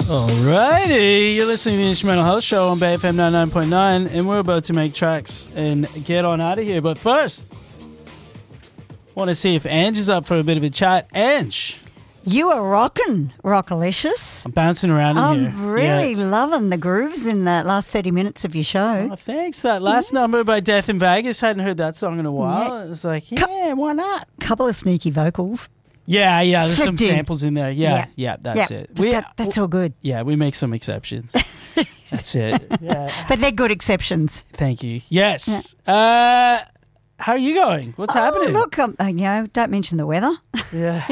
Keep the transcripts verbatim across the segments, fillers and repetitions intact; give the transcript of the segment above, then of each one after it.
Alrighty, you're listening to the Instrumental Health Show on Bay F M ninety-nine point nine, and we're about to make tracks and get on out of here. But first, want to see if Ange is up for a bit of a chat. Ange, you are rocking, Rockalicious. I'm bouncing around in I'm here. I'm really yeah. loving the grooves in the last thirty minutes of your show. Oh, thanks. That last yeah. number by Death in Vegas, hadn't heard that song in a while. Yeah. It was like, yeah, Co- why not? Couple of sneaky vocals. Yeah, yeah, there's Slipped some in. samples in there. Yeah, yeah, yeah that's yeah, it. We, that, that's all good. Yeah, we make some exceptions. That's it. Yeah. But they're good exceptions. Thank you. Yes. Yeah. Uh, how are you going? What's oh, happening? Look, um, you know, don't mention the weather. Yeah.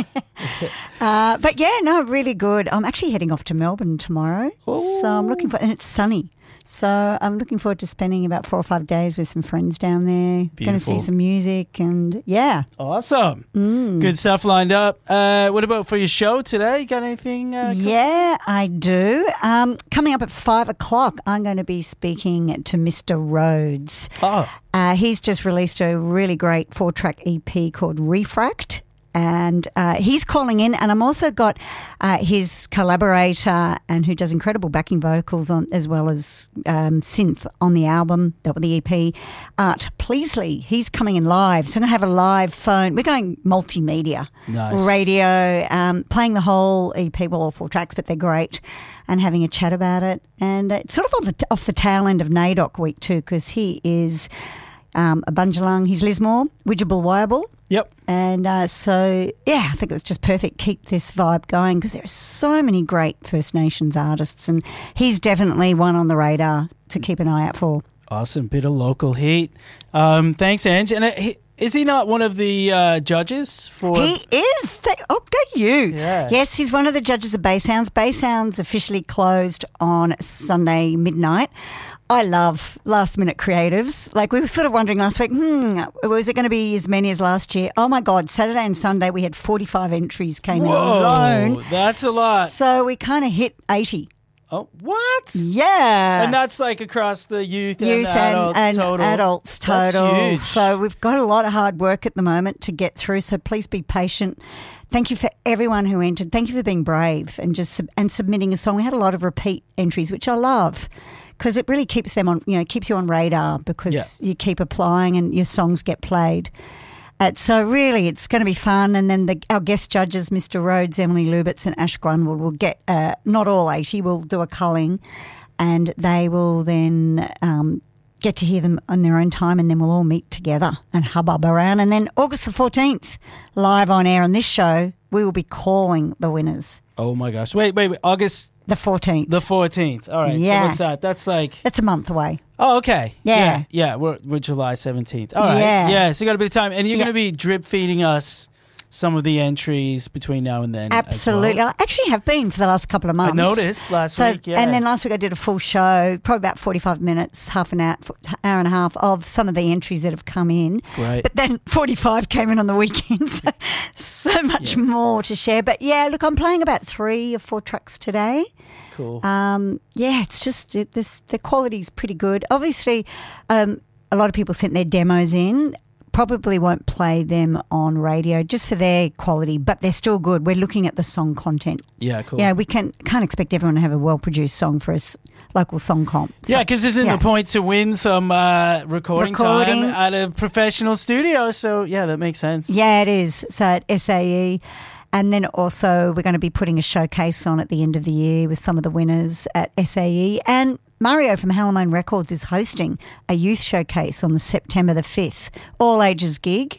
uh, but yeah, no, really good. I'm actually heading off to Melbourne tomorrow. Ooh. So I'm looking for, and it's sunny. So I'm looking forward to spending about four or five days with some friends down there. Beautiful. Going to see some music and yeah. Awesome. Mm. Good stuff lined up. Uh, what about for your show today? Got anything? Uh, yeah, I do. Um, coming up at five o'clock, I'm going to be speaking to Mister Rhodes. Oh. Uh, he's just released a really great four-track E P called Refract. And uh, he's calling in, and I'm also got uh, his collaborator and who does incredible backing vocals on as well as um, synth on the album, the E P, Art Pleasley. He's coming in live, so I'm going to have a live phone. We're going multimedia, nice. radio, um, playing the whole E P, well, all four tracks, but they're great, and having a chat about it. And it's sort of off the, off the tail end of NAIDOC week too, because he is um, a Bunjalung. He's Lismore, Widjable Wyable. Yep. And uh, so, yeah, I think it was just perfect. Keep this vibe going because there are so many great First Nations artists, and he's definitely one on the radar to keep an eye out for. Awesome. Bit of local heat. Um, thanks, Ange. And uh, he, is he not one of the uh, judges for... He is. They, oh, go you. Yeah. Yes, he's one of the judges of Bay Sounds. Bay Sounds officially closed on Sunday midnight. I love last-minute creatives. Like, we were sort of wondering last week, hmm, was it going to be as many as last year? Oh, my God, Saturday and Sunday we had forty-five entries came Whoa, in alone. That's a lot. So we kind of hit eighty. Oh, what? Yeah. And that's like across the youth, youth and, adult and, and total. adults total. That's huge. So we've got a lot of hard work at the moment to get through. So please be patient. Thank you for everyone who entered. Thank you for being brave and just and submitting a song. We had a lot of repeat entries, which I love, because it really keeps them on, you know, keeps you on radar because yeah. you keep applying and your songs get played. Uh, so really, it's going to be fun. And then the, our guest judges, Mister Rhodes, Emily Lubitz and Ash Grunwald, will get, uh, not all eighty, we'll do a culling, and they will then um, get to hear them on their own time, and then we'll all meet together and hubbub around. And then August the fourteenth, live on air on this show, we will be calling the winners. Oh, my gosh. Wait, wait, wait. August... The fourteenth. The fourteenth. All right. Yeah. So what's that? That's like... It's a month away. Oh, okay. Yeah. Yeah. yeah we're, we're July seventeenth. All right. Yeah. Yeah. So you got a bit of time. And you're yeah. going to be drip feeding us some of the entries between now and then. Absolutely. Well. I actually have been for the last couple of months. I noticed last so, week, yeah. And then last week I did a full show, probably about forty-five minutes, half an hour, hour and a half of some of the entries that have come in. Great. But then forty-five came in on the weekend, so, so much yeah. more to share. But yeah, look, I'm playing about three or four tracks today. Cool. Um, yeah, it's just, it, this, the quality's pretty good. Obviously, um, a lot of people sent their demos in. Probably won't play them on radio just for their quality, but they're still good. We're looking at the song content. Yeah, cool. Yeah, you know, we can, can't expect everyone to have a well-produced song for a s- local song comp. So, yeah, because isn't yeah. the point to win some uh, recording, recording time at a professional studio? So, yeah, that makes sense. Yeah, it is. So at S A E. And then also we're going to be putting a showcase on at the end of the year with some of the winners at S A E. And Mario from Hallamone Records is hosting a youth showcase on the September the fifth, all ages gig.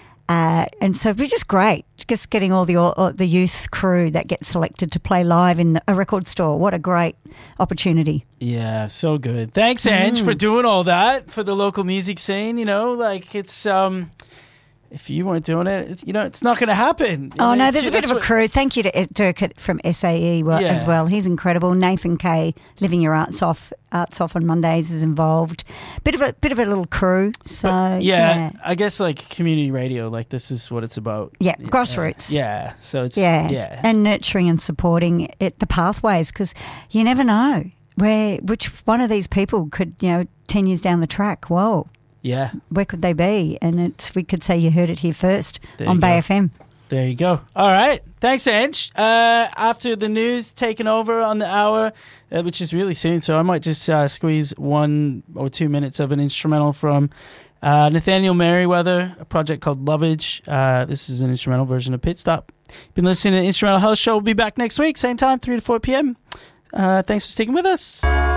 Uh, and so we're just great, just getting all the all the youth crew that get selected to play live in a record store. What a great opportunity. Yeah, so good. Thanks, Ange, mm. for doing all that for the local music scene. You know, like it's... um. If you weren't doing it, it's, you know, it's not going to happen. Oh, I mean, no, there's a bit of a what, crew. Thank you to Dirk from S A E well, yeah. as well. He's incredible. Nathan Kay, Living Your Arts Off, Arts Off on Mondays is involved. Bit of a bit of a little crew. So but, yeah, yeah, I guess like community radio, like this is what it's about. Yeah, grassroots. Uh, yeah, so it's yeah, yeah, and nurturing and supporting it, the pathways, because you never know where which one of these people could, you know, ten years down the track. Whoa. Yeah. Where could they be? And it's, we could say you heard it here first there on Bay F M. There you go. All right. Thanks, Ange. Uh, after the news taking over on the hour, uh, which is really soon, so I might just uh, squeeze one or two minutes of an instrumental from uh, Nathaniel Merriweather, a project called Lovage. Uh, this is an instrumental version of Pit Stop. You've been listening to Instrumental Health Show. We'll be back next week, same time, three to four p.m. Uh, thanks for sticking with us.